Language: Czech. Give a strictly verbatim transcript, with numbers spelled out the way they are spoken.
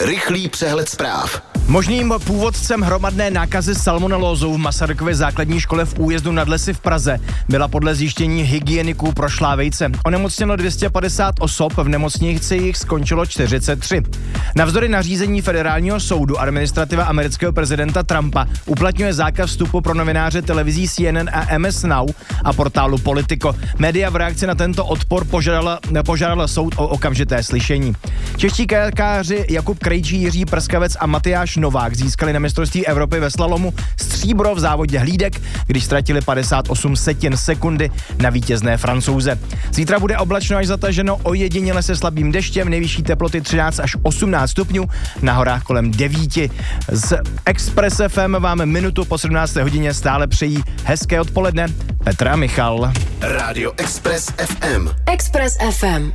Rychlý přehled zpráv. Možným původcem hromadné nákazy salmonelózou v Masarykově základní škole v Újezdu nad Lesy v Praze byla podle zjištění hygieniků prošlá vejce. Onemocnělo dvě stě padesát osob, v nemocnici jich skončilo čtyřicet tři. Navzdory nařízení federálního soudu administrativa amerického prezidenta Trumpa uplatňuje zákaz vstupu pro novináře televizí C N N a M S Now a portálu Politico. Média v reakci na tento odpor požádala, požádala soud o okamžité slyšení. Čeští kajakáři Jakub Krejčí, Jiří Prskavec a Matyáš Novák získali na mistrovství Evropy ve slalomu stříbro v závodě hlídek, když ztratili padesát osm setin sekundy na vítězné Francouze. Zítra bude oblačno až zataženo, ojediněle se slabým deštěm, nejvyšší teploty třináct až osmnáct stupňů, na horách kolem devět. Z Express F M vám minutu po sedmnácté hodině stále přejí hezké odpoledne Petra Michal. Rádio Express F M. Express F M.